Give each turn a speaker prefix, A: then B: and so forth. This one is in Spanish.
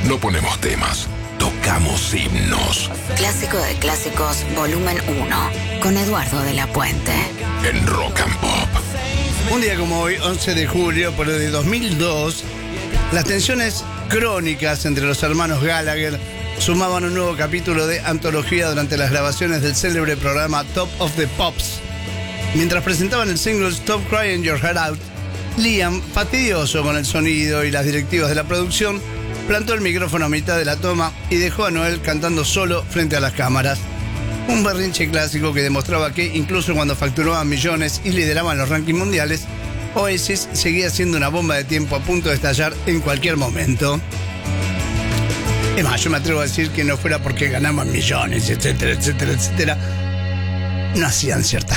A: No ponemos temas, tocamos himnos.
B: Clásico de Clásicos, volumen 1, con Eduardo de la Puente.
A: En Rock and Pop.
C: Un día como hoy, 11 de julio, pero de 2002, las tensiones crónicas entre los hermanos Gallagher sumaban un nuevo capítulo de antología durante las grabaciones del célebre programa Top of the Pops. Mientras presentaban el single Stop Crying Your Heart Out, Liam, fastidioso con el sonido y las directivas de la producción, plantó el micrófono a mitad de la toma y dejó a Noel cantando solo frente a las cámaras. Un berrinche clásico que demostraba que, incluso cuando facturaban millones y lideraban los rankings mundiales, Oasis seguía siendo una bomba de tiempo a punto de estallar en cualquier momento. Es más, yo me atrevo a decir que no fuera porque ganaban millones, etcétera, etcétera, etcétera, no hacían ciertas